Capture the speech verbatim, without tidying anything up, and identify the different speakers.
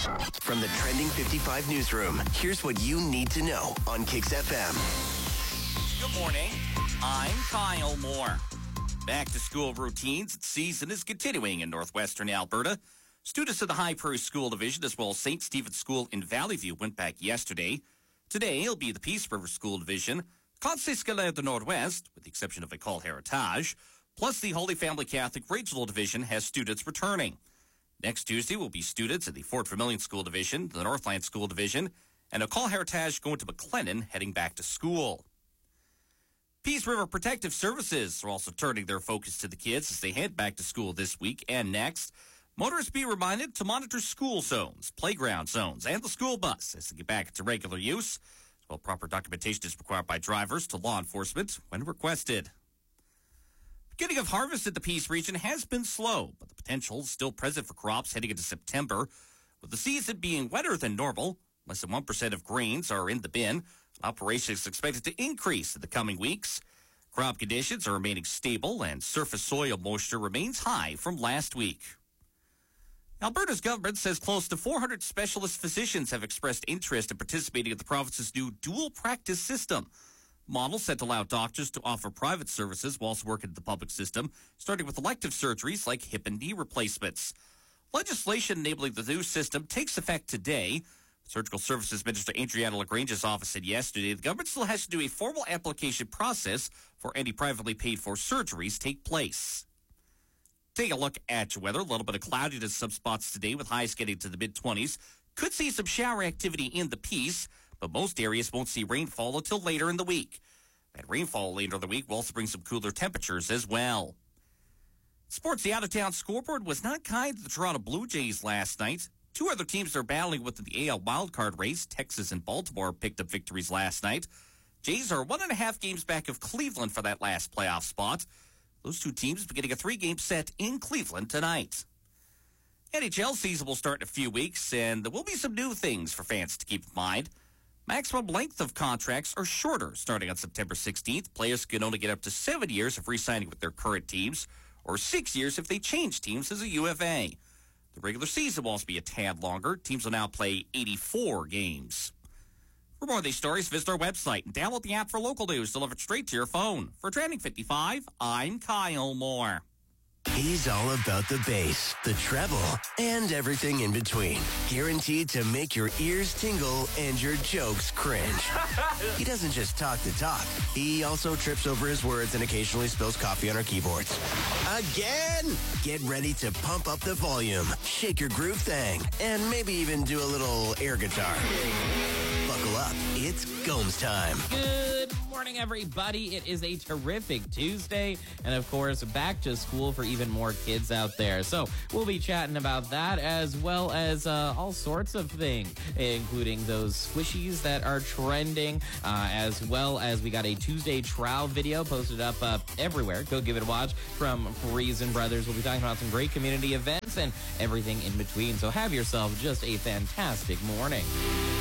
Speaker 1: From the Trending fifty-five newsroom, here's what you need to know on Kix F M.
Speaker 2: Good morning. I'm Kyle Moore. Back to school routines. The season is continuing in northwestern Alberta. Students of the High Prairie School Division as well as Saint Stephen's School in Valley View went back yesterday. Today it'll be the Peace River School Division, Conseil Scolaire de Nord-Ouest, with the exception of École Héritage, plus the Holy Family Catholic Regional Division has students returning. Next Tuesday will be students at the Fort Vermilion School Division, the Northland School Division, and École Héritage going to McLennan heading back to school. Peace River Protective Services are also turning their focus to the kids as they head back to school this week and next. Motorists be reminded to monitor school zones, playground zones, and the school bus as they get back into regular use. Well, proper documentation is required by drivers to law enforcement when requested. Beginning of harvest at the Peace region has been slow, but the potential is still present for crops heading into September. With the season being wetter than normal, less than one percent of grains are in the bin. Operation is expected to increase in the coming weeks. Crop conditions are remaining stable, and surface soil moisture remains high from last week. Alberta's government says close to four hundred specialist physicians have expressed interest in participating in the province's new dual practice system. Model set to allow doctors to offer private services whilst working in the public system, starting with elective surgeries like hip and knee replacements. Legislation enabling the new system takes effect today. Surgical Services Minister Adriana Lagrange's office said yesterday the government still has to do a formal application process for any privately paid for surgeries take place. Take a look at your weather. A little bit of cloudiness in some spots today with highs getting to the mid-twenties. Could see some shower activity in the Peace, but most areas won't see rainfall until later in the week. That rainfall later in the week will also bring some cooler temperatures as well. Sports, the out-of-town scoreboard was not kind to the Toronto Blue Jays last night. Two other teams are battling within the A L wildcard race. Texas and Baltimore picked up victories last night. Jays are one and a half games back of Cleveland for that last playoff spot. Those two teams beginning a three-game set in Cleveland tonight. N H L season will start in a few weeks, and there will be some new things for fans to keep in mind. Maximum length of contracts are shorter starting on September sixteenth. Players can only get up to seven years of re-signing with their current teams, or six years if they change teams as a U F A. The regular season will also be a tad longer. Teams will now play eighty-four games. For more of these stories, visit our website and download the app for local news delivered straight to your phone. For Trending fifty-five, I'm Kyle Moore.
Speaker 1: He's all about the bass, the treble, and everything in between. Guaranteed to make your ears tingle and your jokes cringe. He doesn't just talk the talk. He also trips over his words and occasionally spills coffee on our keyboards. Again! Get ready to pump up the volume, shake your groove thing, and maybe even do a little air guitar. Buckle up. It's Gomes time.
Speaker 3: Good morning, everybody. It is a terrific Tuesday, and of course, back to school for even more kids out there. So we'll be chatting about that as well as uh, all sorts of things, including those squishies that are trending, uh, as well as we got a Tuesday trial video posted up uh, everywhere. Go give it a watch from Friesen Brothers. We'll be talking about some great community events and everything in between. So have yourself just a fantastic morning.